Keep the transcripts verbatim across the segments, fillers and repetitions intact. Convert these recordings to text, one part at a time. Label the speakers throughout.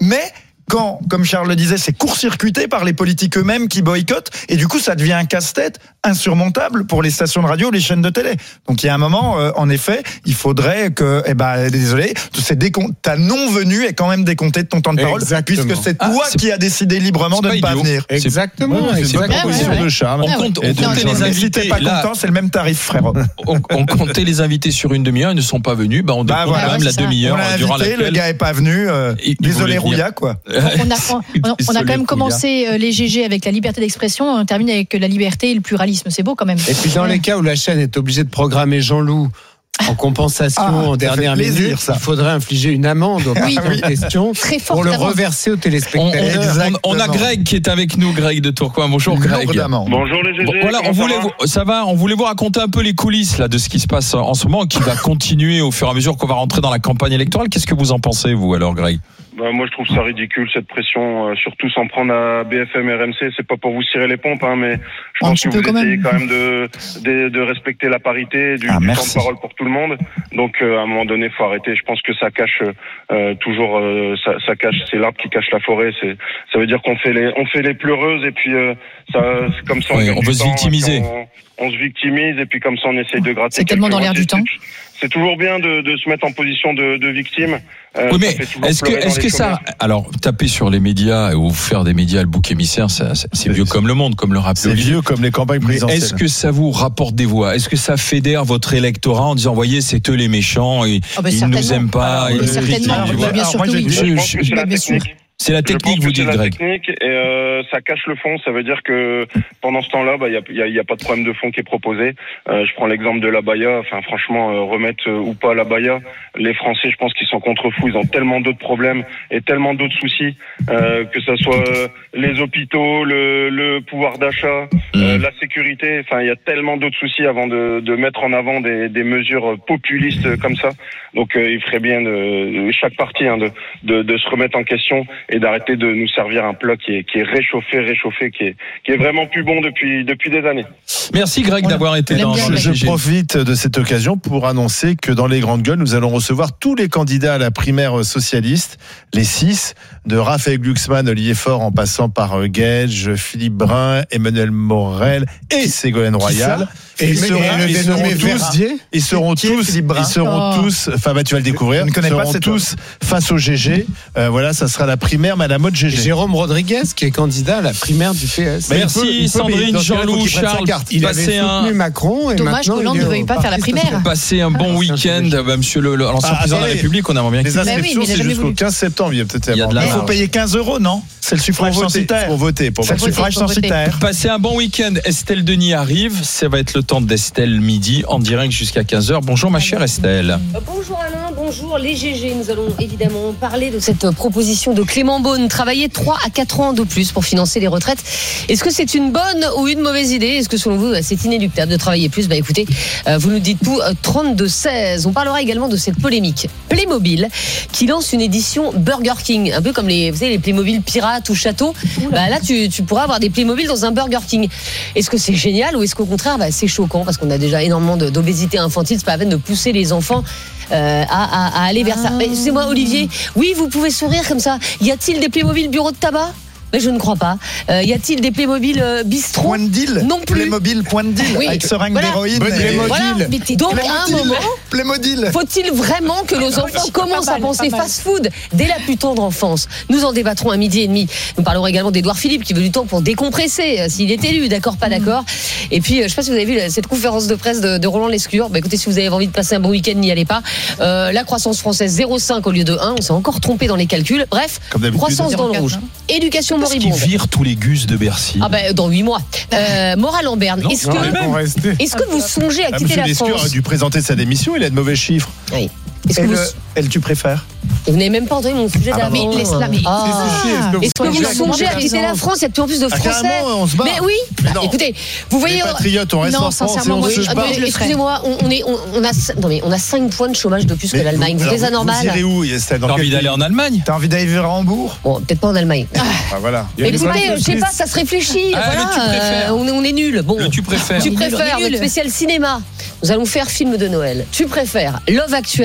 Speaker 1: mais quand, comme Charles le disait, c'est court-circuité par les politiques eux-mêmes qui boycottent, et du coup, ça devient un casse-tête insurmontable pour les stations de radio, les chaînes de télé. Donc, il y a un moment, euh, en effet, il faudrait que, eh ben, désolé, c'est décom- ta non-venue est quand même décomptée de ton temps de parole,
Speaker 2: Exactement.
Speaker 1: puisque c'est
Speaker 3: Ah,
Speaker 1: toi
Speaker 3: c'est...
Speaker 1: qui as décidé librement
Speaker 3: c'est
Speaker 1: de ne pas
Speaker 3: idiot.
Speaker 1: venir.
Speaker 2: Exactement.
Speaker 3: Ouais,
Speaker 2: C'est,
Speaker 3: c'est
Speaker 2: une
Speaker 3: pas
Speaker 2: proposition
Speaker 4: ouais, ouais.
Speaker 2: de Charles.
Speaker 3: On compte, on
Speaker 2: Et de
Speaker 3: comptait
Speaker 2: Jean.
Speaker 3: les
Speaker 1: Mais si t'es
Speaker 3: invités.
Speaker 1: pas
Speaker 3: Là,
Speaker 1: content, c'est le même tarif, frérot.
Speaker 3: on, on comptait les invités sur une demi-heure, ils ne sont pas venus. Bah, on
Speaker 1: Bah,
Speaker 3: décompte
Speaker 1: voilà,
Speaker 3: quand même
Speaker 4: ouais,
Speaker 3: la
Speaker 4: c'est ça.
Speaker 3: demi-heure
Speaker 1: On l'a
Speaker 3: durant
Speaker 1: invité,
Speaker 3: laquelle.
Speaker 1: le gars est pas venu. Euh,
Speaker 3: Il- il
Speaker 1: désolé,
Speaker 3: voulait venir.
Speaker 1: Rouillat, quoi.
Speaker 4: On a, on, a, on a
Speaker 3: Désolé,
Speaker 4: quand même
Speaker 3: Rouillat.
Speaker 4: commencé euh, les G G avec la liberté d'expression, on termine avec la liberté et le pluralisme. C'est beau quand même.
Speaker 2: Et puis dans les cas où la chaîne est obligée de programmer Jean-Loup en compensation
Speaker 1: Ah,
Speaker 2: en
Speaker 1: ça
Speaker 2: dernière
Speaker 1: fait plaisir,
Speaker 2: minute,
Speaker 1: ça.
Speaker 2: il faudrait infliger une amende aux
Speaker 4: Oui.
Speaker 2: parties en question
Speaker 4: Très fort
Speaker 2: pour le
Speaker 4: amende.
Speaker 2: reverser aux
Speaker 3: On, on-
Speaker 2: téléspectateurs.
Speaker 3: on- on a Greg qui est avec nous, Greg de Tourcoing. Bonjour Greg.
Speaker 1: Lourdement.
Speaker 5: Bonjour les G G.
Speaker 3: Bon, voilà, on
Speaker 5: comment ça
Speaker 3: voulait
Speaker 5: va
Speaker 3: vous, ça va, on voulait vous raconter un peu les coulisses là de ce qui se passe en ce moment, qui va continuer au fur et à mesure qu'on va rentrer dans la campagne électorale. Qu'est-ce que vous en pensez, vous, alors, Greg?
Speaker 5: Bah, moi je trouve ça ridicule cette pression, euh, surtout s'en prendre à B F M R M C. C'est pas pour vous cirer les pompes, hein, mais je
Speaker 4: Un
Speaker 5: pense
Speaker 4: petit
Speaker 5: que
Speaker 4: peu
Speaker 5: vous
Speaker 4: quand
Speaker 5: essayez
Speaker 4: même.
Speaker 5: quand même de, de de respecter la parité, du,
Speaker 1: Ah,
Speaker 5: du temps
Speaker 1: merci.
Speaker 5: de parole pour tout le monde. Donc euh, à un moment donné, faut arrêter. Je pense que ça cache euh, toujours, euh, ça, ça cache, c'est l'arbre qui cache la forêt. C'est, ça veut dire qu'on fait les, on fait les pleureuses et puis euh, ça, c'est comme ça.
Speaker 3: Oui,
Speaker 5: gagne
Speaker 3: on
Speaker 5: du
Speaker 3: veut se
Speaker 5: temps,
Speaker 3: victimiser.
Speaker 5: et puis On, on se victimise et puis comme ça on essaye de gratter.
Speaker 4: C'est tellement
Speaker 5: quelques
Speaker 4: dans l'air
Speaker 5: voix.
Speaker 4: du temps.
Speaker 5: C'est toujours bien de, de se mettre en position de, de victime. Euh,
Speaker 3: Oui,
Speaker 5: ça
Speaker 3: mais
Speaker 5: fait toujours
Speaker 3: est-ce que,
Speaker 5: pleurer dans
Speaker 3: est-ce
Speaker 5: les
Speaker 3: que ça,
Speaker 5: chômeurs.
Speaker 3: alors, taper sur les médias ou faire des médias le bouc émissaire, ça, c'est c'est vieux comme le monde, comme le rappelait
Speaker 2: C'est
Speaker 3: Olivier.
Speaker 2: vieux comme les campagnes
Speaker 3: Mais
Speaker 2: présidentielles.
Speaker 3: est-ce que ça vous rapporte des voix? Est-ce que ça fédère votre électorat en disant, voyez, c'est eux les méchants, et,
Speaker 4: Ah bah,
Speaker 3: ils nous
Speaker 4: certainement.
Speaker 3: aiment pas,
Speaker 4: Alors,
Speaker 3: ils
Speaker 4: oui,
Speaker 3: nous critiquent,
Speaker 4: certainement.
Speaker 3: tu
Speaker 4: Bah,
Speaker 3: vois.
Speaker 4: bien sûr
Speaker 1: moi,
Speaker 4: que
Speaker 1: j'ai-
Speaker 4: oui.
Speaker 5: Je
Speaker 3: Je-
Speaker 5: pense
Speaker 3: je-
Speaker 5: que c'est la
Speaker 4: bien sûr.
Speaker 5: technique.
Speaker 3: C'est la
Speaker 5: Je pense
Speaker 3: technique,
Speaker 5: que
Speaker 3: vous
Speaker 5: c'est
Speaker 3: dites,
Speaker 5: la
Speaker 3: Greg.
Speaker 5: technique et euh, ça cache le fond. Ça veut dire que pendant ce temps-là, bah il y a, y a, y a pas de problème de fond qui est proposé. Euh, je prends l'exemple de l'abaya. Enfin, franchement, euh, remettre euh, ou pas l'abaya, les Français, je pense qu'ils sont contre fous. Ils ont tellement d'autres problèmes et tellement d'autres soucis, euh, que ça soit euh, les hôpitaux, le, le pouvoir d'achat, euh,
Speaker 3: Mmh.
Speaker 5: la sécurité. Enfin, il y a tellement d'autres soucis avant de, de mettre en avant des, des mesures populistes comme ça. Donc, euh, il ferait bien de, de chaque parti hein, de, de, de se remettre en question et d'arrêter de nous servir un plat qui est, qui est réchauffé, réchauffé, qui est, qui est vraiment plus bon depuis, depuis des années.
Speaker 3: Merci Greg
Speaker 4: On
Speaker 3: d'avoir été
Speaker 4: l'aime
Speaker 3: dans,
Speaker 4: bien,
Speaker 3: dans le
Speaker 4: Greg.
Speaker 2: Je
Speaker 3: G G.
Speaker 2: profite de cette occasion pour annoncer que dans les grandes gueules, nous allons recevoir tous les candidats à la primaire socialiste, les six, de Raphaël Glucksmann, Olivier Faure, en passant par Gage, Philippe Brun, Emmanuel Morel et Ségolène Royal.
Speaker 1: Et
Speaker 2: ils
Speaker 1: le-
Speaker 2: seront,
Speaker 1: et le
Speaker 2: ils seront
Speaker 1: dénommé
Speaker 2: tous,
Speaker 1: Verdier.
Speaker 2: ils seront
Speaker 1: Qui est
Speaker 2: tous,
Speaker 1: Philippe Brun
Speaker 2: ils seront
Speaker 4: Oh.
Speaker 2: tous, enfin bah tu vas le découvrir,
Speaker 1: Je ne connais
Speaker 2: ils
Speaker 1: pas
Speaker 2: seront
Speaker 1: cet
Speaker 2: tous face au G G. Euh, voilà, ça sera la primaire, mais à la mode G G.
Speaker 6: Jérôme Rodriguez, qui est candidat à la primaire du P S.
Speaker 2: Bah, il
Speaker 3: Merci
Speaker 2: peut- il peut, mais
Speaker 3: Sandrine,
Speaker 2: dans ce cas-là, il faut
Speaker 3: Jean-Loup,
Speaker 2: qu'il prenne sa
Speaker 3: Charles.
Speaker 2: carte.
Speaker 6: Il avait
Speaker 3: Passez un,
Speaker 6: soutenu Macron et
Speaker 4: Dommage
Speaker 6: maintenant
Speaker 4: qu'Hollande
Speaker 6: il est
Speaker 4: ne
Speaker 6: au
Speaker 4: veuille pas faire la
Speaker 6: Parti
Speaker 4: primaire.
Speaker 6: social.
Speaker 3: passez un bon week-end, bah, monsieur le, le- l'ancien
Speaker 2: Ah,
Speaker 3: président de la
Speaker 2: attendez.
Speaker 3: République, on aimerait bien
Speaker 2: Les
Speaker 3: qu'il-
Speaker 4: oui,
Speaker 2: inscriptions,
Speaker 4: mais il a
Speaker 2: c'est
Speaker 4: jamais
Speaker 2: jusqu'au
Speaker 4: voulu.
Speaker 2: quinze septembre. Il y a peut-être
Speaker 3: Il y a de la
Speaker 1: Il faut
Speaker 3: marge.
Speaker 1: payer quinze euros, non? C'est le suffrage
Speaker 2: pour voter,
Speaker 1: censitaire.
Speaker 2: pour voter, pour
Speaker 1: C'est le
Speaker 2: voter.
Speaker 1: suffrage
Speaker 4: Faut voter.
Speaker 1: censitaire.
Speaker 3: Passez un bon week-end. Estelle Denis arrive. Ça va être le temps d'Estelle midi en direct jusqu'à quinze heures. Bonjour ma chère Estelle.
Speaker 7: Bonjour Alain, bonjour les G G. Nous allons évidemment parler de cette proposition de Clément Beaune, travailler trois à quatre ans de plus pour financer les retraites. Est-ce que c'est une bonne ou une mauvaise idée? Est-ce que selon vous c'est inéluctable de travailler plus? Bah écoutez, euh, vous nous dites tout, euh, trente-deux seize. On parlera également de cette polémique Playmobil qui lance une édition Burger King, un peu comme les, vous savez, les Playmobil pirates ou châteaux. Bah là tu, tu pourras avoir des Playmobil dans un Burger King. Est-ce que c'est génial ou est-ce qu'au contraire bah, c'est choquant parce qu'on a déjà énormément de- d'obésité infantile, c'est pas la peine de pousser les enfants euh, à, à, à aller vers ça. Mais excusez-moi Olivier, oui vous pouvez sourire comme ça. Y a-t-il des Playmobil bureau de tabac? Mais je ne crois pas. Euh, y a-t-il des Playmobil euh, bistrot?
Speaker 1: Point de deal.
Speaker 7: Non plus.
Speaker 1: Playmobil, point de deal.
Speaker 7: Oui.
Speaker 1: Avec seringue
Speaker 7: Voilà.
Speaker 1: d'héroïne.
Speaker 2: Bonne
Speaker 1: et-
Speaker 2: Playmobil.
Speaker 7: Voilà.
Speaker 4: Mais t'es
Speaker 7: Donc
Speaker 4: dingue.
Speaker 7: à un moment,
Speaker 1: Playmobil.
Speaker 7: faut-il vraiment que nos enfants commencent
Speaker 4: pas
Speaker 7: à
Speaker 4: mal,
Speaker 7: penser
Speaker 4: pas mal.
Speaker 7: fast-food dès la plus tendre enfance? Nous en débattrons à midi et demi. Nous parlerons également d'Édouard Philippe qui veut du temps pour décompresser, euh, s'il est élu, d'accord, pas d'accord. Et puis, euh, je ne sais pas si vous avez vu euh, cette conférence de presse de, de Roland Lescure. Bah, écoutez, si vous avez envie de passer un bon week-end, n'y allez pas. Euh, la croissance française zéro virgule cinq au lieu de un. On s'est encore trompé dans les calculs. Bref,
Speaker 2: Comme d'habitude.
Speaker 7: croissance dans le
Speaker 4: zéro virgule
Speaker 7: rouge.
Speaker 4: quatre,
Speaker 7: Éducation
Speaker 3: Parce qu'ils
Speaker 7: moribonde.
Speaker 3: virent tous les gus de Bercy.
Speaker 7: Ah ben dans huit mois. Euh, morale en berne. Est-ce
Speaker 6: Non,
Speaker 7: que,
Speaker 6: ils vont rester.
Speaker 7: est-ce que vous songez à
Speaker 2: Ah,
Speaker 7: quitter
Speaker 2: Monsieur
Speaker 7: la
Speaker 2: Lescure
Speaker 7: France?
Speaker 2: a dû présenter sa démission, il a de mauvais chiffres.
Speaker 7: Oui. Est-ce que
Speaker 1: Et
Speaker 7: vous,
Speaker 1: le, elle, tu préfères?
Speaker 7: vous n'avez même pas entendu mon sujet
Speaker 1: Ah bah
Speaker 7: d'avant.
Speaker 4: mais laisse-la, mais-
Speaker 7: Ah. Est-ce que vous
Speaker 4: Soyez
Speaker 7: songez à
Speaker 4: présente.
Speaker 7: quitter la France? Il y a de plus en plus de
Speaker 2: Ah,
Speaker 7: Français.
Speaker 2: carrément, on se bat.
Speaker 7: Mais oui.
Speaker 2: Mais
Speaker 7: Bah,
Speaker 2: non.
Speaker 7: écoutez, vous voyez.
Speaker 2: Les patriotes, on reste
Speaker 4: Non,
Speaker 2: en France et
Speaker 4: sincèrement,
Speaker 2: on
Speaker 4: moi,
Speaker 2: se
Speaker 4: je-
Speaker 7: Ah,
Speaker 2: bat.
Speaker 7: mais
Speaker 4: je le ferai.
Speaker 7: excusez-moi, on, on est, on, on a, non mais on a cinq points de chômage de plus que
Speaker 2: Mais
Speaker 7: l'Allemagne. Vous
Speaker 2: alors,
Speaker 7: trouvez ça normal?
Speaker 2: Vous irez où, Estelle? Dans
Speaker 3: T'as
Speaker 2: quel
Speaker 3: envie
Speaker 2: pays
Speaker 3: d'aller en Allemagne?
Speaker 1: T'as envie d'aller vivre à Hambourg?
Speaker 7: Bon, peut-être pas en Allemagne.
Speaker 2: Ah, voilà.
Speaker 7: Mais écoutez, je sais pas, ça se réfléchit.
Speaker 3: Ah,
Speaker 7: voilà,
Speaker 3: le tu préfères.
Speaker 7: euh, on est, on est nul. Bon.
Speaker 3: Le tu préfères.
Speaker 7: Tu
Speaker 4: On est nul,
Speaker 7: préfères
Speaker 4: on est
Speaker 7: le
Speaker 4: nul.
Speaker 7: spécial cinéma. Nous allons faire film de Noël. Tu préfères Love Actually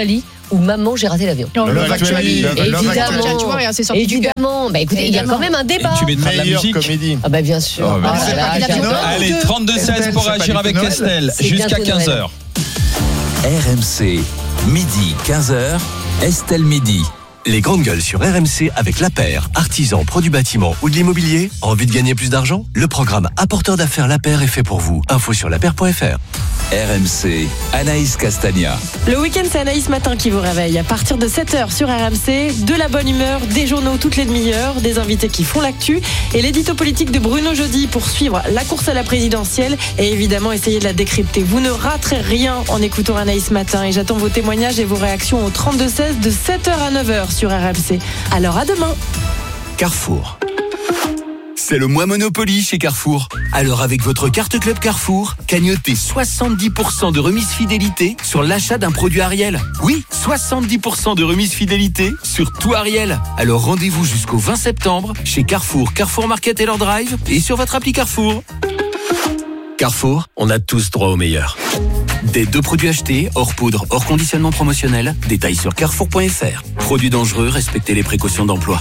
Speaker 7: ou Maman, j'ai raté l'avion.
Speaker 4: Non,
Speaker 1: Love Actually.
Speaker 2: Love
Speaker 1: Love
Speaker 7: Évidemment.
Speaker 1: Actually.
Speaker 4: Tu vois, regarde, c'est sorti.
Speaker 7: Évidemment. Bah écoutez, il y a quand même un débat.
Speaker 3: Et tu mettras de la
Speaker 2: Meilleure
Speaker 3: musique.
Speaker 2: comédie.
Speaker 7: Ah bah bien sûr.
Speaker 3: Oh, bah,
Speaker 7: Ah
Speaker 1: c'est
Speaker 7: là
Speaker 1: pas
Speaker 7: là,
Speaker 1: Noël.
Speaker 7: j'adore.
Speaker 3: Allez, trente-deux seize pour
Speaker 1: Estelle,
Speaker 3: réagir
Speaker 1: c'est pas
Speaker 3: avec
Speaker 1: Noël.
Speaker 3: Estelle
Speaker 7: C'est
Speaker 3: jusqu'à
Speaker 7: bientôt
Speaker 3: quinze
Speaker 7: Noël.
Speaker 3: heures.
Speaker 8: R M C, midi, quinze heures, Estelle Midi. Les grandes gueules sur R M C avec La Paire, artisan, pro du bâtiment ou de l'immobilier. Envie de gagner plus d'argent? Le programme Apporteur d'affaires La Paire est fait pour vous. Info sur lapaire point f r. R M C, Anaïs Castagna.
Speaker 9: Le week-end, c'est Anaïs Matin qui vous réveille. À partir de sept heures sur R M C, de la bonne humeur, des journaux toutes les demi-heures, des invités qui font l'actu et l'édito politique de Bruno Jeudi pour suivre la course à la présidentielle et évidemment essayer de la décrypter. Vous ne raterez rien en écoutant Anaïs Matin et j'attends vos témoignages et vos réactions au trente-deux seize de sept heures à neuf heures sur R M C. Alors à demain.
Speaker 8: Carrefour. C'est le mois Monopoly chez Carrefour. Alors avec votre carte Club Carrefour, cagnotez soixante-dix pour cent de remise fidélité sur l'achat d'un produit Ariel. Oui, soixante-dix pour cent de remise fidélité sur tout Ariel. Alors rendez-vous jusqu'au vingt septembre chez Carrefour, Carrefour Market et leur drive et sur votre appli Carrefour. Carrefour, on a tous droit au meilleur. Des deux produits achetés, hors poudre, hors conditionnement promotionnel. Détails sur carrefour point f r. Produits dangereux, respectez les précautions d'emploi.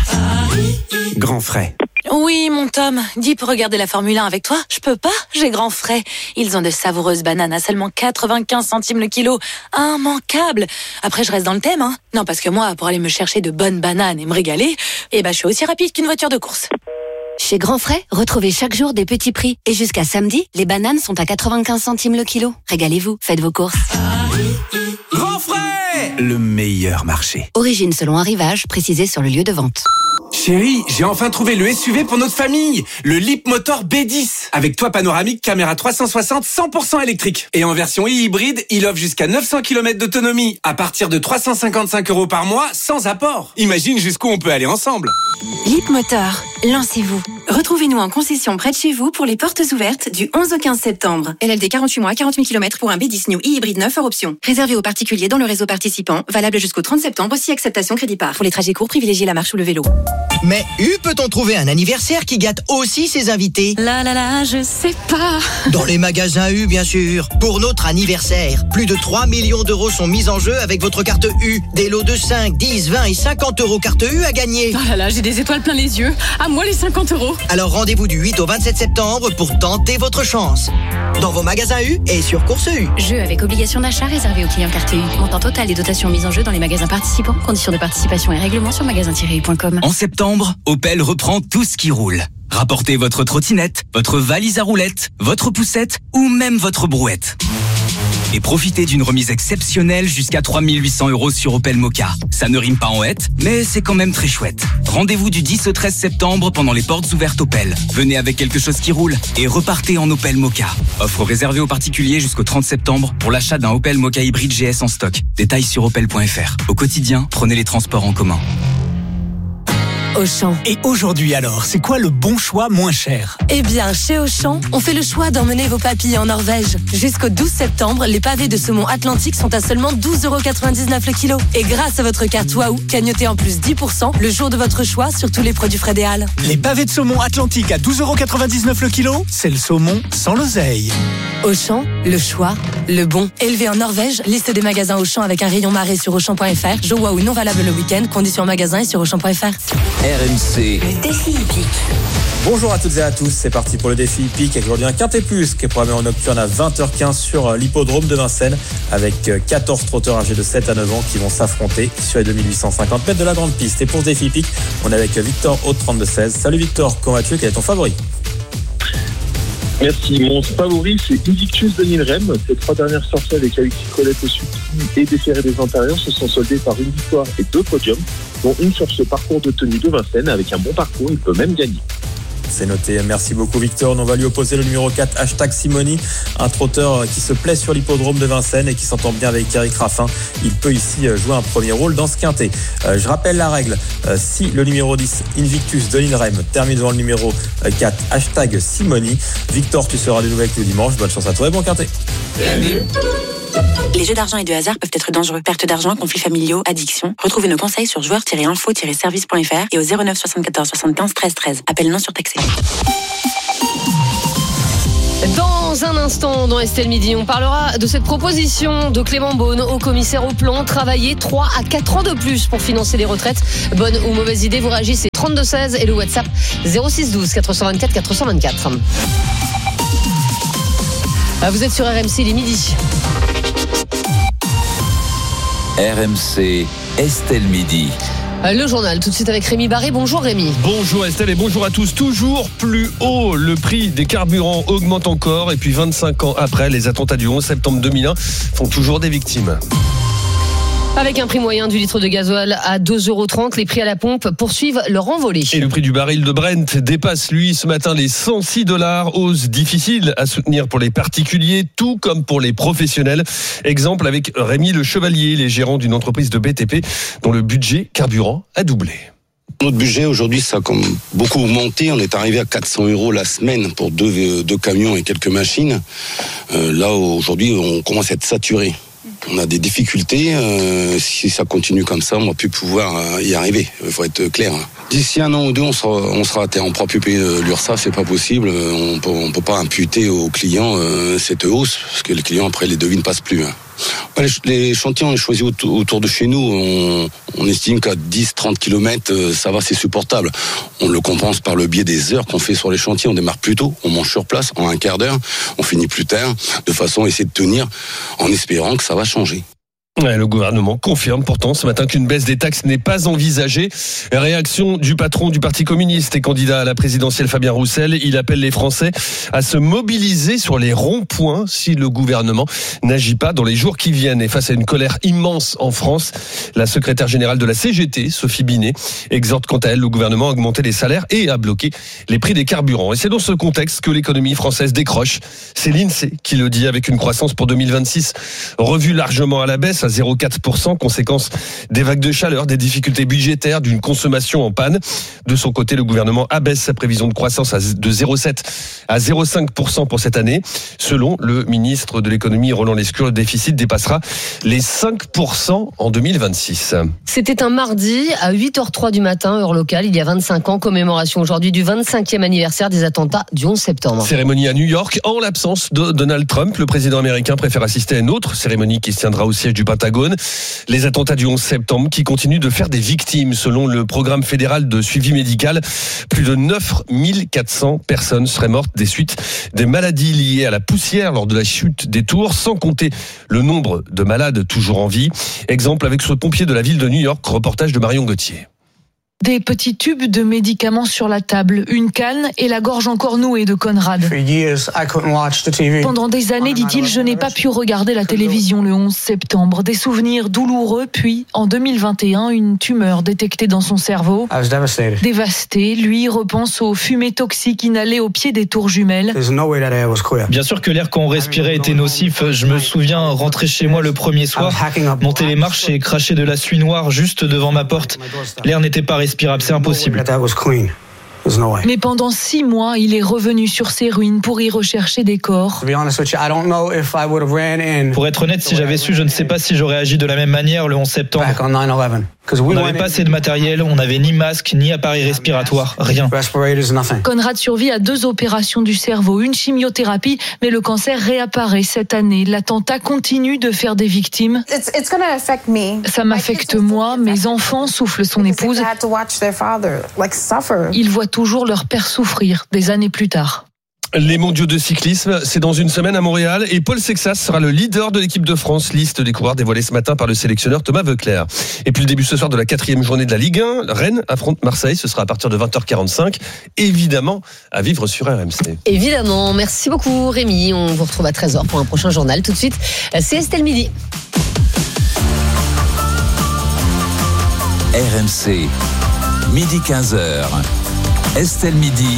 Speaker 8: Grand frais.
Speaker 10: Oui, mon Tom, dis pour regarder la Formule un avec toi. Je peux pas, j'ai grand frais. Ils ont de savoureuses bananes à seulement quatre-vingt-quinze centimes le kilo. Immanquable. Après, je reste dans le thème, hein. Non, parce que moi, pour aller me chercher de bonnes bananes et me régaler, eh ben, je suis aussi rapide qu'une voiture de course.
Speaker 11: Chez Grand Frais, retrouvez chaque jour des petits prix. Et jusqu'à samedi, les bananes sont à quatre-vingt-quinze centimes le kilo. Régalez-vous, faites vos courses.
Speaker 8: Grand frais, le meilleur marché.
Speaker 11: Origine selon arrivage, précisé sur le lieu de vente.
Speaker 12: Chérie, j'ai enfin trouvé le S U V pour notre famille, le Leapmotor B dix, avec toit panoramique, caméra trois cent soixante, cent pour cent électrique. Et en version e-hybride, il offre jusqu'à neuf cents kilomètres d'autonomie, à partir de trois cent cinquante-cinq euros par mois, sans apport. Imagine jusqu'où on peut aller ensemble.
Speaker 10: Leapmotor, lancez-vous. Retrouvez-nous en concession près de chez vous pour les portes ouvertes du onze au quinze septembre.
Speaker 13: L L D quarante-huit mois, quarante mille kilomètres pour un B dix New e-hybride neuf hors option. Réservé aux particuliers dans le réseau participant, valable jusqu'au trente septembre si acceptation crédit par. Pour les trajets courts, privilégiez la marche ou le vélo.
Speaker 14: Mais U peut-on trouver un anniversaire qui gâte aussi ses invités?
Speaker 10: Là là là, je sais pas.
Speaker 14: Dans les magasins U, bien sûr. Pour notre anniversaire, plus de trois millions d'euros sont mis en jeu avec votre carte U. Des lots de cinq, dix, vingt et cinquante euros carte U à gagner.
Speaker 10: Oh là là, j'ai des étoiles plein les yeux. À moi les cinquante euros.
Speaker 14: Alors rendez-vous du huit au vingt-sept septembre pour tenter votre chance. Dans vos magasins U et sur Course U.
Speaker 11: Jeu avec obligation d'achat réservé aux clients carte U. Montant total des dotations mises en jeu dans les magasins participants. Conditions de participation et règlements sur magasin tiret u point com.
Speaker 8: En septembre, Opel reprend tout ce qui roule. Rapportez votre trottinette, votre valise à roulettes, votre poussette ou même votre brouette. Et profitez d'une remise exceptionnelle jusqu'à trois mille huit cents euros sur Opel Mokka. Ça ne rime pas en hête, mais c'est quand même très chouette. Rendez-vous du dix au treize septembre pendant les portes ouvertes Opel. Venez avec quelque chose qui roule et repartez en Opel Mokka. Offre réservée aux particuliers jusqu'au trente septembre pour l'achat d'un Opel Mokka hybride G S en stock. Détails sur opel point f r. Au quotidien, prenez les transports en commun.
Speaker 10: Auchan.
Speaker 15: Et aujourd'hui alors, c'est quoi le bon choix moins cher?
Speaker 10: Eh bien, chez Auchan, on fait le choix d'emmener vos papilles en Norvège. Jusqu'au douze septembre, les pavés de saumon Atlantique sont à seulement douze euros quatre-vingt-dix-neuf le kilo. Et grâce à votre carte Waouh, cagnotez en plus dix pour cent le jour de votre choix sur tous les produits frais des Halles.
Speaker 15: Les pavés de saumon Atlantique à douze euros quatre-vingt-dix-neuf le kilo, c'est le saumon sans l'oseille.
Speaker 10: Auchan, le choix, le bon. Élevé en Norvège, liste des magasins Auchan avec un rayon marée sur auchan point f r. Jeux Waouh non valable le week-end, conditions en magasin et sur auchan point f r.
Speaker 8: R M C.
Speaker 10: Le défi hippique.
Speaker 16: Bonjour à toutes et à tous, c'est parti pour le défi hippique avec aujourd'hui un Quintet Plus qui est programmé en nocturne à vingt heures quinze sur l'hippodrome de Vincennes avec quatorze trotteurs âgés de sept à neuf ans qui vont s'affronter sur les deux mille huit cent cinquante mètres de la grande piste. Et pour ce défi hippique, on est avec Victor au trente-deux seize. Salut Victor, comment vas-tu? Quel est ton favori?
Speaker 17: Merci. Mon favori, c'est Invictus de Nilrem. Ces trois dernières sorties avec Alexis Colette au sulky et des Ferrés des Antérieurs se sont soldées par une victoire et deux podiums, dont une sur ce parcours de tenue de Vincennes. Avec un bon parcours, il peut même gagner.
Speaker 16: C'est noté. Merci beaucoup Victor. On va lui opposer le numéro quatre, hashtag Simoni, un trotteur qui se plaît sur l'hippodrome de Vincennes et qui s'entend bien avec Eric Raffin. Il peut ici jouer un premier rôle dans ce quintet. Euh, je rappelle la règle. Euh, si le numéro dix, Invictus de Nilrem, termine devant le numéro quatre, hashtag Simoni, Victor, tu seras de nouveau avec nous dimanche. Bonne chance à toi et bon quintet.
Speaker 10: Les jeux d'argent et de hasard peuvent être dangereux. Perte d'argent, conflits familiaux, addiction. Retrouvez nos conseils sur joueurs tiret info tiret service point f r et au zéro neuf soixante-quatorze soixante-quinze treize treize. Appel non surtaxé.
Speaker 7: Dans Dans un instant, dans Estelle Midi, on parlera de cette proposition de Clément Beaune au commissaire au plan, travailler trois à quatre ans de plus pour financer les retraites. Bonne ou mauvaise idée, vous réagissez trente-deux seize et le WhatsApp zéro six douze quatre cent vingt-quatre quatre cent vingt-quatre. Vous êtes sur R M C, il est midi.
Speaker 18: R M C, Estelle Midi.
Speaker 7: Le journal, tout de suite avec Rémi Barré. Bonjour Rémi.
Speaker 19: Bonjour Estelle et bonjour à tous. Toujours plus haut, le prix des carburants augmente encore. Et puis vingt-cinq ans après, les attentats du onze septembre deux mille un font toujours des victimes.
Speaker 7: Avec un prix moyen du litre de gasoil à deux euros trente, les prix à la pompe poursuivent leur envolée.
Speaker 19: Et le prix du baril de Brent dépasse, lui, ce matin les cent six dollars. Hausse difficile à soutenir pour les particuliers, tout comme pour les professionnels. Exemple avec Rémi Le Chevalier, les gérants d'une entreprise de B T P dont le budget carburant a doublé.
Speaker 20: Notre budget aujourd'hui, ça a comme beaucoup augmenté. On est arrivé à quatre cents euros la semaine pour deux, deux camions et quelques machines. Euh, là, aujourd'hui, on commence à être saturé. On a des difficultés. Euh, si ça continue comme ça, on va plus pouvoir euh, y arriver. Il faut être clair. D'ici un an ou deux, on sera, on sera à terre. On ne pourra plus payer l'URSSAF, c'est pas possible. On peut, on peut pas imputer aux clients euh, cette hausse, parce que les clients, après, les devis ne passent plus. Hein. Les, les chantiers, on les choisit autour, autour de chez nous. On, on estime qu'à dix à trente kilomètres, ça va, c'est supportable. On le compense par le biais des heures qu'on fait sur les chantiers. On démarre plus tôt, on mange sur place en un quart d'heure, on finit plus tard, de façon à essayer de tenir en espérant que ça va changer.
Speaker 19: Ouais, le gouvernement confirme pourtant ce matin qu'une baisse des taxes n'est pas envisagée. Réaction du patron du Parti communiste et candidat à la présidentielle Fabien Roussel. Il appelle les Français à se mobiliser sur les ronds-points si le gouvernement n'agit pas dans les jours qui viennent. Et face à une colère immense en France, la secrétaire générale de la C G T, Sophie Binet, exhorte quant à elle le gouvernement à augmenter les salaires et à bloquer les prix des carburants. Et c'est dans ce contexte que l'économie française décroche. C'est l'INSEE qui le dit, avec une croissance pour deux mille vingt-six revue largement à la baisse, à zéro virgule quatre pour cent, conséquence des vagues de chaleur, des difficultés budgétaires, d'une consommation en panne. De son côté, le gouvernement abaisse sa prévision de croissance de zéro virgule sept à zéro virgule cinq pour cent pour cette année. Selon le ministre de l'économie Roland Lescure, le déficit dépassera les cinq pour cent en deux mille vingt-six.
Speaker 7: C'était un mardi à huit heures zéro trois du matin, heure locale, il y a vingt-cinq ans, commémoration aujourd'hui du vingt-cinquième anniversaire des attentats du onze septembre.
Speaker 19: Cérémonie à New York, en l'absence de Donald Trump. Le président américain préfère assister à une autre cérémonie qui se tiendra au siège du Pentagone. Les attentats du onze septembre qui continuent de faire des victimes. Selon le programme fédéral de suivi médical, plus de neuf mille quatre cents personnes seraient mortes des suites des maladies liées à la poussière lors de la chute des tours, sans compter le nombre de malades toujours en vie. Exemple avec ce pompier de la ville de New York, reportage de Marion Gauthier.
Speaker 21: Des petits tubes de médicaments sur la table, une canne et la gorge encore nouée de Conrad. Pendant des années, dit-il, je n'ai pas pu regarder la télévision le onze septembre. Des souvenirs douloureux, puis en deux mille vingt et un, une tumeur détectée dans son cerveau. Dévasté, lui repense aux fumées toxiques inhalées au pied des tours jumelles.
Speaker 22: Bien sûr que l'air qu'on respirait était nocif. Je me souviens rentrer chez moi le premier soir, monter les marches et cracher de la suie noire juste devant ma porte. L'air n'était pas respirable, c'est impossible.
Speaker 21: Mais pendant six mois, il est revenu sur ces ruines pour y rechercher des corps.
Speaker 22: Pour être honnête, si j'avais su, je ne sais pas si j'aurais agi de la même manière le onze septembre. On n'avait pas assez de matériel, on n'avait ni masque, ni appareil respiratoire, rien.
Speaker 21: Conrad survit à deux opérations du cerveau, une chimiothérapie, mais le cancer réapparaît cette année. L'attentat continue de faire des victimes. Ça m'affecte moi, mes enfants, souffle son épouse. Ils voient toujours leur père souffrir des années plus tard.
Speaker 19: Les mondiaux de cyclisme, c'est dans une semaine à Montréal et Paul Sexas sera le leader de l'équipe de France. Liste des coureurs dévoilée ce matin par le sélectionneur Thomas Voeckler. Et puis le début ce soir de la quatrième journée de la Ligue un, Rennes affronte Marseille, ce sera à partir de vingt heures quarante-cinq. Évidemment, à vivre sur R M C.
Speaker 7: Évidemment, merci beaucoup Rémi. On vous retrouve à treize heures pour un prochain journal. Tout de suite, c'est Estelle Midi.
Speaker 18: R M C, midi quinze heures. Estelle Midi.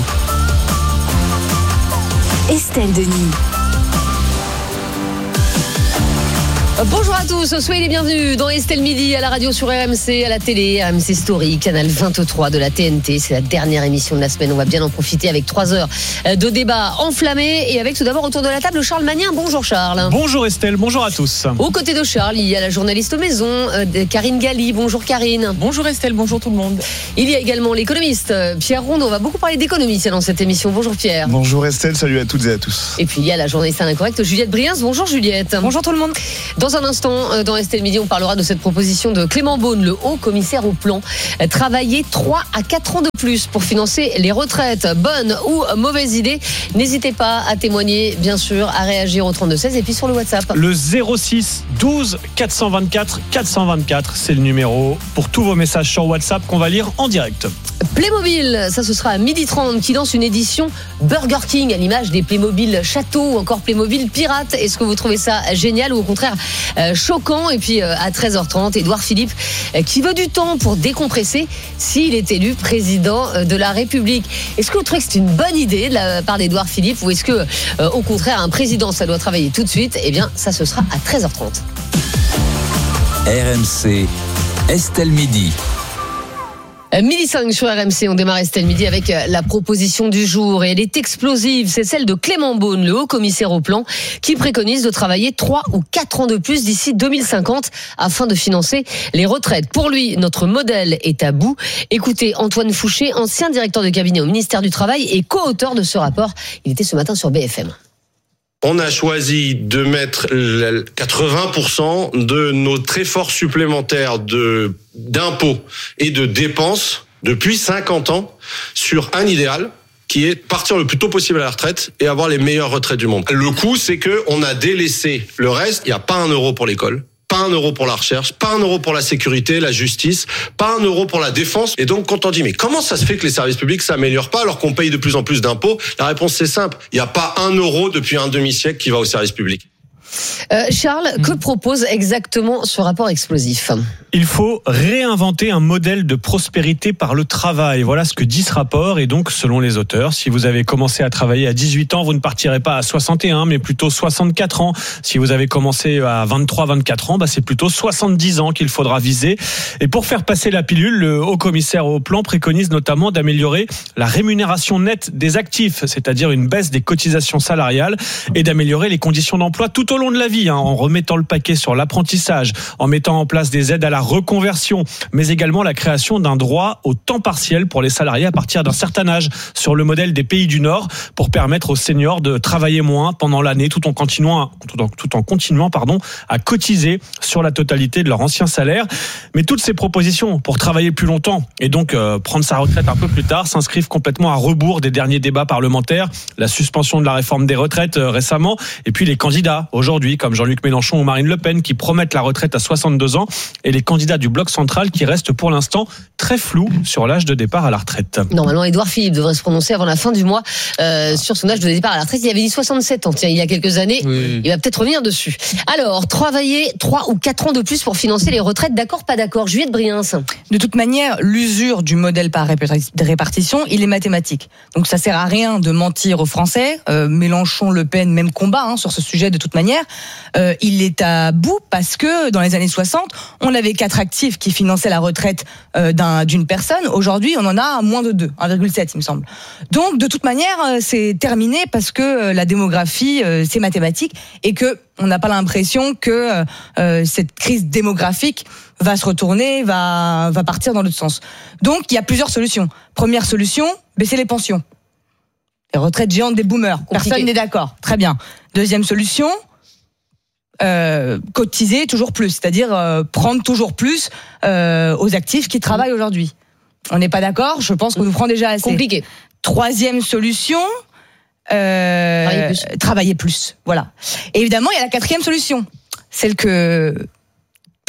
Speaker 11: Estelle Denis.
Speaker 7: Bonjour à tous, soyez les bienvenus dans Estelle Midi, à la radio, sur R M C, à la télé, R M C Story, canal vingt-trois de la T N T. C'est la dernière émission de la semaine, on va bien en profiter avec trois heures de débat enflammé. Et avec tout d'abord autour de la table Charles Magnin. Bonjour Charles.
Speaker 5: Bonjour Estelle, bonjour à tous.
Speaker 7: Aux côtés de Charles, il y a la journaliste maison, euh, Karine Galli. Bonjour Karine.
Speaker 6: Bonjour Estelle, bonjour tout le monde.
Speaker 7: Il y a également l'économiste Pierre Rondeau. On va beaucoup parler d'économie dans cette émission. Bonjour Pierre.
Speaker 23: Bonjour Estelle, salut à toutes et à tous.
Speaker 7: Et puis il y a la journaliste à l'incorrect Juliette Briens. Bonjour Juliette.
Speaker 6: Bonjour tout le monde.
Speaker 7: Dans un instant, dans Estelle Midi, on parlera de cette proposition de Clément Beaune, le haut commissaire au plan. Travailler trois à quatre ans de plus pour financer les retraites. Bonne ou mauvaise idée? N'hésitez pas à témoigner, bien sûr, à réagir au trente-deux seize et puis sur le WhatsApp.
Speaker 5: Le zéro six douze quatre cent vingt-quatre quatre cent vingt-quatre, c'est le numéro pour tous vos messages sur WhatsApp qu'on va lire en direct.
Speaker 7: Playmobil, ça ce sera à midi trente, qui lance une édition Burger King à l'image des Playmobil Château ou encore Playmobil Pirate. Est-ce que vous trouvez ça génial ou au contraire euh, choquant? Et puis euh, à treize heures trente, Édouard Philippe euh, qui veut du temps pour décompresser s'il est élu président euh, de la République. Est-ce que vous trouvez que c'est une bonne idée de la part d'Édouard Philippe ou est-ce que euh, au contraire un président ça doit travailler tout de suite? Eh bien ça ce sera à treize heures trente.
Speaker 18: R M C, Estelle Midi.
Speaker 7: Midi cinq sur R M C, on démarre Estelle Midi avec la proposition du jour et elle est explosive, c'est celle de Clément Beaune, le haut commissaire au plan, qui préconise de travailler trois ou quatre ans de plus d'ici deux mille cinquante afin de financer les retraites. Pour lui, notre modèle est à bout. Écoutez Antoine Fouché, ancien directeur de cabinet au ministère du Travail et co-auteur de ce rapport. Il était ce matin sur B F M.
Speaker 24: On a choisi de mettre quatre-vingts pour cent de notre effort supplémentaire de, d'impôts et de dépenses depuis cinquante ans sur un idéal qui est partir le plus tôt possible à la retraite et avoir les meilleures retraites du monde. Le coup, c'est que on a délaissé le reste. Il n'y a pas un euro pour l'école. Pas un euro pour la recherche, pas un euro pour la sécurité, la justice, pas un euro pour la défense. Et donc, quand on dit, mais comment ça se fait que les services publics s'améliorent pas alors qu'on paye de plus en plus d'impôts? La réponse, c'est simple. Il n'y a pas un euro depuis un demi-siècle qui va aux services publics.
Speaker 7: Euh, Charles, mmh. que propose exactement ce rapport explosif?
Speaker 5: Il faut réinventer un modèle de prospérité par le travail. Voilà ce que dit ce rapport. Et donc, selon les auteurs, si vous avez commencé à travailler à dix-huit ans, vous ne partirez pas à soixante et un, mais plutôt soixante-quatre ans. Si vous avez commencé à vingt-trois, vingt-quatre ans, bah c'est plutôt soixante-dix ans qu'il faudra viser. Et pour faire passer la pilule, le haut commissaire au plan préconise notamment d'améliorer la rémunération nette des actifs, c'est-à-dire une baisse des cotisations salariales et d'améliorer les conditions d'emploi tout au long de la vie, hein, en remettant le paquet sur l'apprentissage, en mettant en place des aides à la reconversion, mais également la création d'un droit au temps partiel pour les salariés à partir d'un certain âge, sur le modèle des pays du Nord, pour permettre aux seniors de travailler moins pendant l'année, tout en continuant, tout en, tout en continuant, pardon, à cotiser sur la totalité de leur ancien salaire. Mais toutes ces propositions pour travailler plus longtemps et donc euh, prendre sa retraite un peu plus tard s'inscrivent complètement à rebours des derniers débats parlementaires, la suspension de la réforme des retraites euh, récemment, et puis les candidats aujourd'hui, comme Jean-Luc Mélenchon ou Marine Le Pen, qui promettent la retraite à soixante-deux ans, et les candidats du bloc central qui restent pour l'instant très flous sur l'âge de départ à la retraite.
Speaker 7: Normalement, Édouard Philippe devrait se prononcer avant la fin du mois euh, sur son âge de départ à la retraite. Il avait dit soixante-sept ans, tiens, il y a quelques années. Oui. Il va peut-être revenir dessus. Alors, travailler trois ou quatre ans de plus pour financer les retraites, d'accord, pas d'accord? Juliette Briens.
Speaker 6: De toute manière, l'usure du modèle par répartition, il est mathématique. Donc ça sert à rien de mentir aux Français. Euh, Mélenchon, Le Pen, même combat hein, sur ce sujet de toute manière. Euh, il est à bout parce que dans les années soixante, on avait quatre actifs qui finançaient la retraite euh, d'un, d'une personne. Aujourd'hui, on en a moins de deux, un virgule sept il me semble. Donc de toute manière, euh, c'est terminé parce que euh, la démographie, euh, c'est mathématique et que on n'a pas l'impression que euh, cette crise démographique va se retourner, va, va partir dans l'autre sens. Donc il y a plusieurs solutions. Première solution, baisser les pensions. Les retraites géantes des boomers. Compliqué. Personne n'est d'accord. Très bien. Deuxième solution, Euh, cotiser toujours plus, c'est-à-dire euh, prendre toujours plus euh, aux actifs qui travaillent aujourd'hui. On n'est pas d'accord, je pense qu'on nous prend déjà assez.
Speaker 7: Compliqué.
Speaker 6: Troisième solution, euh, travailler plus. Travailler plus. Voilà. Et évidemment, il y a la quatrième solution, celle que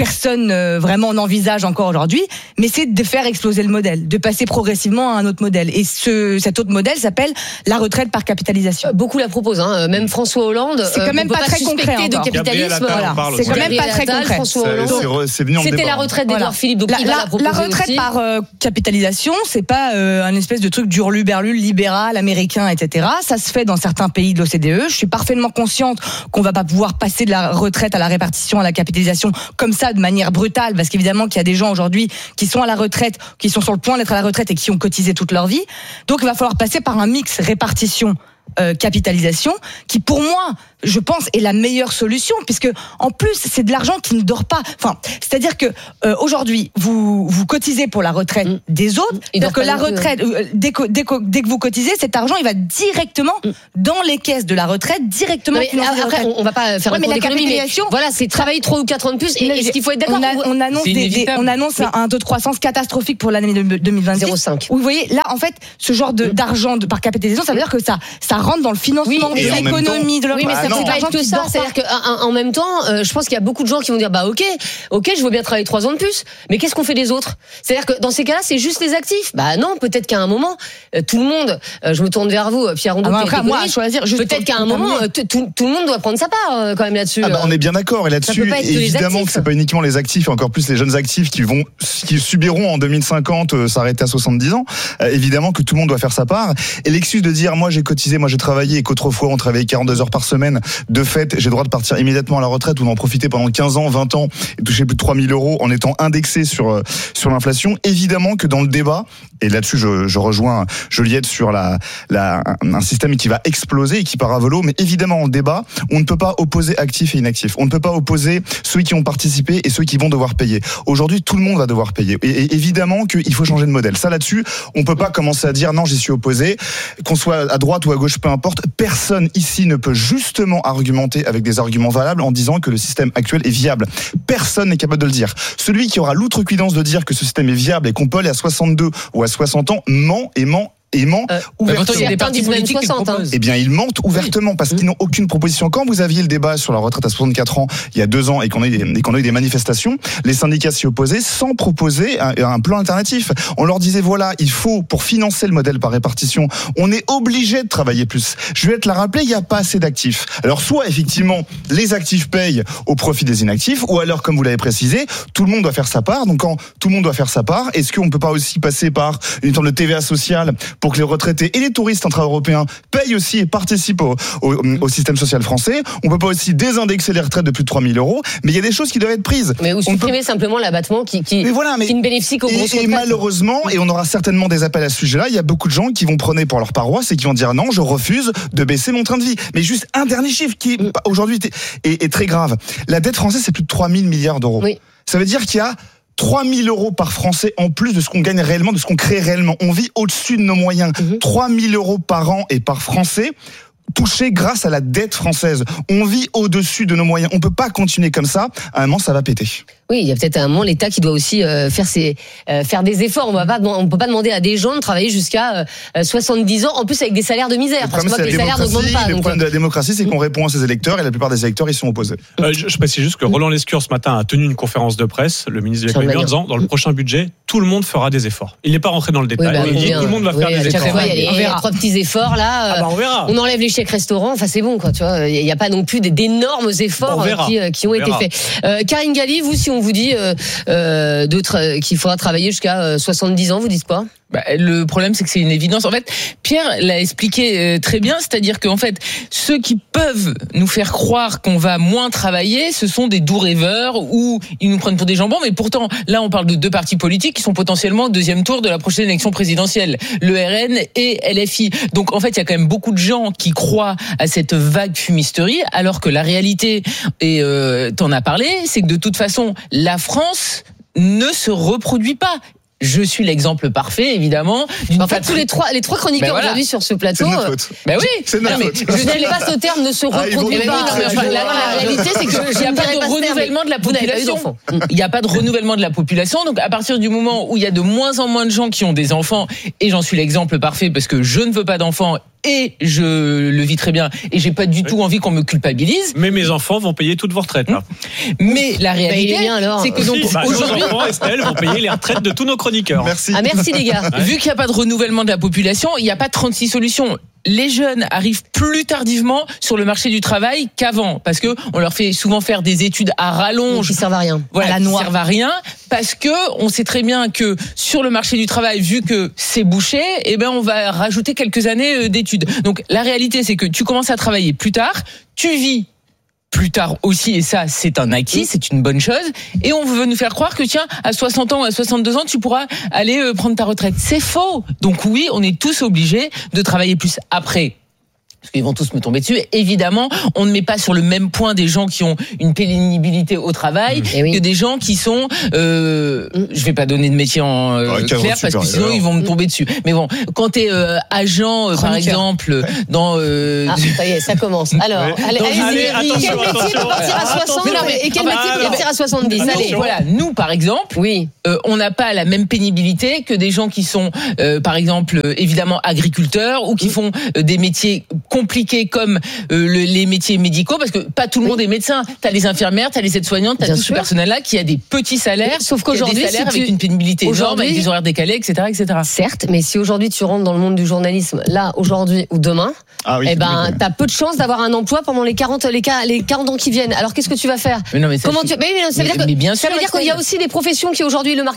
Speaker 6: personne euh, vraiment n'envisage encore aujourd'hui, mais c'est de faire exploser le modèle, de passer progressivement à un autre modèle. Et ce, cet autre modèle s'appelle la retraite par capitalisation.
Speaker 7: Beaucoup la proposent, hein. Même François Hollande.
Speaker 6: C'est quand même
Speaker 7: euh,
Speaker 6: pas,
Speaker 7: pas
Speaker 6: très concret
Speaker 7: de
Speaker 6: encore.
Speaker 7: capitalisme.
Speaker 6: Voilà. C'est quand même pas très
Speaker 7: Attal,
Speaker 6: concret.
Speaker 7: François Hollande.
Speaker 23: C'est, c'est venu en
Speaker 7: C'était
Speaker 23: débat.
Speaker 7: la retraite d'Edouard
Speaker 6: Voilà.
Speaker 7: Philippe, donc
Speaker 6: la,
Speaker 7: il va
Speaker 6: la,
Speaker 7: la proposer
Speaker 6: la retraite
Speaker 7: aussi.
Speaker 6: par euh, capitalisation, c'est pas euh, un espèce de truc d'hurluberlu libéral américain, et cetera. Ça se fait dans certains pays de l'O C D E. Je suis parfaitement consciente qu'on va pas pouvoir passer de la retraite à la répartition, à la capitalisation comme ça de manière brutale, parce qu'évidemment qu'il y a des gens aujourd'hui qui sont à la retraite, qui sont sur le point d'être à la retraite et qui ont cotisé toute leur vie. Donc il va falloir passer par un mix répartition Euh, capitalisation, qui pour moi, je pense, est la meilleure solution, puisque en plus c'est de l'argent qui ne dort pas. Enfin, c'est-à-dire que euh, aujourd'hui, vous vous cotisez pour la retraite mmh. des autres. C'est-à-dire que la retraite, euh, dès, que, dès, que, dès que vous cotisez, cet argent, il va directement mmh. dans les caisses de la retraite, directement.
Speaker 7: Mais après, on, on va pas faire
Speaker 6: ouais,
Speaker 7: un cours
Speaker 6: la
Speaker 7: d'économie, mais voilà, c'est travailler trois ou quatre ans de plus. Et est-ce qu'il faut être d'accord?
Speaker 6: On, a, on annonce, des, des, on annonce un, un taux de croissance catastrophique pour l'année deux mille vingt-six.
Speaker 7: zéro virgule cinq.
Speaker 6: Vous voyez, là, en fait, ce genre de, d'argent de, par capitalisation, ça veut dire que ça, ça rentre dans le financement. Oui, de l'économie, de
Speaker 7: oui, mais ça ne peut pas être que ça. C'est-à-dire qu'en même temps, euh, je pense qu'il y a beaucoup de gens qui vont dire bah ok, ok, je veux bien travailler trois ans de plus, mais qu'est-ce qu'on fait des autres? C'est-à-dire que dans ces cas-là, c'est juste les actifs. Bah non, peut-être qu'à un moment, euh, tout le monde, euh, je me tourne vers vous, Pierre Rondeau,
Speaker 6: ah, après, moi, à choisir,
Speaker 7: peut-être qu'à un moment, euh, tout, tout le monde doit prendre sa part euh, quand même là-dessus.
Speaker 23: Ah bah, on est bien d'accord, et là-dessus, évidemment que c'est pas uniquement les actifs, et encore plus les jeunes actifs qui vont, qui subiront en deux mille cinquante euh, s'arrêter à soixante-dix ans. Euh, évidemment que tout le monde doit faire sa part. Et l'excuse de dire moi j'ai cotisé, moi j'ai travaillé, et qu'autrefois on travaillait quarante-deux heures par semaine, de fait j'ai le droit de partir immédiatement à la retraite ou d'en profiter pendant quinze ans, vingt ans et toucher plus de trois mille euros en étant indexé sur sur l'inflation. Évidemment que dans le débat, et là-dessus je, je rejoins Juliette sur la, la un système qui va exploser et qui part à volo, mais évidemment en débat on ne peut pas opposer actifs et inactifs, on ne peut pas opposer ceux qui ont participé et ceux qui vont devoir payer. Aujourd'hui tout le monde va devoir payer, et, et évidemment qu'il faut changer de modèle. Ça là-dessus on peut pas commencer à dire non j'y suis opposé, qu'on soit à droite ou à gauche peu importe, personne ici ne peut justement argumenter avec des arguments valables en disant que le système actuel est viable. Personne n'est capable de le dire. Celui qui aura l'outrecuidance de dire que ce système est viable et qu'on peut aller à soixante-deux ou à soixante ans ment et ment et ment euh, ouvertement.
Speaker 7: Il y a des partis politiques qui le proposent.
Speaker 23: Eh bien, ils mentent ouvertement parce qu'ils n'ont aucune proposition. Quand vous aviez le débat sur la retraite à soixante-quatre ans il y a deux ans et qu'on a eu des, et qu'on a eu des manifestations, les syndicats s'y opposaient sans proposer un, un plan alternatif. On leur disait voilà, il faut pour financer le modèle par répartition, on est obligé de travailler plus. Je vais te la rappeler, il n'y a pas assez d'actifs. Alors soit effectivement les actifs payent au profit des inactifs, ou alors comme vous l'avez précisé, tout le monde doit faire sa part. Donc quand tout le monde doit faire sa part, est-ce qu'on ne peut pas aussi passer par une forme de T V A sociale pour que les retraités et les touristes intra-européens payent aussi et participent au, au, au système social français? On peut pas aussi désindexer les retraites de plus de trois mille euros, mais il y a des choses qui doivent être prises.
Speaker 7: Mais ou supprimer peut... simplement l'abattement qui, qui, mais voilà, mais qui ne bénéficie qu'aux grosses retraites.
Speaker 23: Et malheureusement, et on aura certainement des appels à ce sujet-là, il y a beaucoup de gens qui vont prôner pour leur paroisse et qui vont dire non, je refuse de baisser mon train de vie. Mais juste un dernier chiffre qui aujourd'hui est, est très grave. La dette française, c'est plus de trois mille milliards d'euros. Oui. Ça veut dire qu'il y a trois mille euros par Français en plus de ce qu'on gagne réellement, de ce qu'on crée réellement. On vit au-dessus de nos moyens. Mmh. trois mille euros par an et par Français touchés grâce à la dette française. On vit au-dessus de nos moyens. On peut pas continuer comme ça. À un moment, ça va péter.
Speaker 7: Oui, il y a peut-être un moment l'État qui doit aussi euh, faire ses, euh, faire des efforts. On va pas, on peut pas demander à des gens de travailler jusqu'à euh, soixante-dix ans, en plus avec des salaires de misère.
Speaker 23: Le
Speaker 7: parce que, que les salaires n'augmentent pas.
Speaker 23: Le
Speaker 7: donc...
Speaker 23: problème de la démocratie, c'est qu'on répond à ses électeurs et la plupart des électeurs, ils sont opposés.
Speaker 5: Euh, je, je précise juste que Roland Lescure, ce matin, a tenu une conférence de presse, le ministre de l'économie, en disant, dans le prochain budget, tout le n'y fera des efforts. Il n'est pas rentré dans le détail. Oui, bah, il dit, tout le monde va
Speaker 7: oui,
Speaker 5: faire des efforts.
Speaker 7: Fois, il y a, les, y a trois petits efforts là.
Speaker 5: Ah bah, on verra.
Speaker 7: On enlève les chèques restaurants. Enfin, c'est bon, quoi. Tu vois, il n'y a pas non plus d'énormes efforts bon, qui, qui ont on été verra. faits. Euh, Karine Galli, vous, si on vous dit euh, euh, de tra- qu'il faudra travailler jusqu'à soixante-dix ans, vous dites quoi?
Speaker 1: Bah, le problème, c'est que c'est une évidence. En fait, Pierre l'a expliqué très bien, c'est-à-dire qu'en fait, ceux qui peuvent nous faire croire qu'on va moins travailler, ce sont des doux rêveurs ou ils nous prennent pour des jambons. Mais pourtant, là, on parle de deux partis politiques qui sont potentiellement au deuxième tour de la prochaine élection présidentielle, le R N et L F I. Donc, en fait, il y a quand même beaucoup de gens qui croient à cette vague fumisterie, alors que la réalité, et euh, t'en as parlé, c'est que de toute façon, la France ne se reproduit pas. Je suis l'exemple parfait, évidemment.
Speaker 7: En fait, tous les trois, les trois chroniqueurs ben voilà. aujourd'hui sur ce plateau.
Speaker 23: C'est notre faute.
Speaker 1: Ben oui.
Speaker 23: C'est notre
Speaker 7: non,
Speaker 23: faute.
Speaker 7: Je n'aime pas ce terme, ne se reproduit
Speaker 1: ah,
Speaker 7: pas.
Speaker 1: Non, enfin, la, la réalité, c'est qu'il n'y a pas de renouvellement de la population. Il n'y a pas de renouvellement de la population. Donc, à partir du moment où il y a de moins en moins de gens qui ont des enfants, et j'en suis l'exemple parfait parce que je ne veux pas d'enfants, et je le vis très bien et j'ai pas du tout envie qu'on me culpabilise.
Speaker 5: Mais mes enfants vont payer toutes vos retraites. Là.
Speaker 1: Mais la réalité,
Speaker 7: bah, bien, alors.
Speaker 1: c'est que donc
Speaker 5: bah,
Speaker 1: aujourd'hui,
Speaker 5: nos enfants, Estelle, vont payer les retraites de tous nos chroniqueurs.
Speaker 23: Merci.
Speaker 7: Ah, merci les gars.
Speaker 1: Vu qu'il n'y a pas de renouvellement de la population, il n'y a pas trente-six solutions. Les jeunes arrivent plus tardivement sur le marché du travail qu'avant, parce que on leur fait souvent faire des études à rallonge,
Speaker 7: qui servent à rien,
Speaker 1: voilà,
Speaker 7: à la
Speaker 1: qui
Speaker 7: noix,
Speaker 1: servent à rien, parce que on sait très bien que sur le marché du travail, vu que c'est bouché, eh ben on va rajouter quelques années d'études. Donc la réalité, c'est que tu commences à travailler plus tard, tu vis plus tard aussi, et ça, c'est un acquis, c'est une bonne chose. Et on veut nous faire croire que, tiens, à soixante ans ou à soixante-deux ans, tu pourras aller euh, prendre ta retraite. C'est faux. Donc oui, on est tous obligés de travailler plus. Après, parce qu'ils vont tous me tomber dessus. Évidemment, on ne met pas sur le même point des gens qui ont une pénibilité au travail mmh. que oui. des gens qui sont. Euh, je vais pas donner de métier en euh, ouais, clair parce que sinon ils vont me tomber dessus. Mais bon, quand t'es euh, agent, euh, par exemple, dans. Euh,
Speaker 7: ah, ça y est, ça commence. Alors, ouais. allez, allez, allez, attention, quel métier peut partir à soixante et quel métier peut partir à soixante-dix?
Speaker 1: Allez, voilà. Nous, par exemple, oui, euh, on n'a pas la même pénibilité que des gens qui sont, euh, par exemple, euh, évidemment agriculteurs ou qui font euh, des métiers compliqués comme euh, le, les métiers médicaux, parce que pas tout le monde oui. est médecin. T'as les infirmières, t'as les aides-soignantes, t'as Bien tout sûr. ce personnel-là qui a des petits salaires, oui,
Speaker 7: sauf qu'aujourd'hui,
Speaker 1: des salaires
Speaker 7: si tu...
Speaker 1: avec une pénibilité énorme, avec des horaires décalés, et cetera, et cetera.
Speaker 7: Certes, mais si aujourd'hui tu rentres dans le monde du journalisme, là, aujourd'hui ou demain, ah oui, eh ben, oui, t'as peu de chances d'avoir un emploi pendant les quarante, les quarante ans qui viennent. Alors qu'est-ce que tu vas faire?
Speaker 1: Mais non, mais ça,
Speaker 7: Comment tu... mais, mais, ça veut
Speaker 1: mais,
Speaker 7: dire que,
Speaker 1: mais bien
Speaker 7: ça
Speaker 1: sûr,
Speaker 7: veut dire qu'il y a aussi des professions qui aujourd'hui le marché